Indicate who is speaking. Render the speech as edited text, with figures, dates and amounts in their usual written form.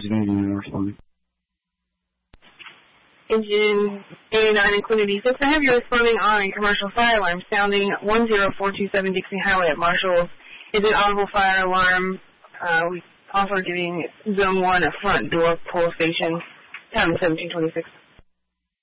Speaker 1: Engine 89 responding.
Speaker 2: Engine 89 included E6. I have you responding on a commercial fire alarm sounding 10427 Dixie Highway at Marshall. Is an audible fire alarm. We also are giving Zone 1 a front door pull station, time 1726.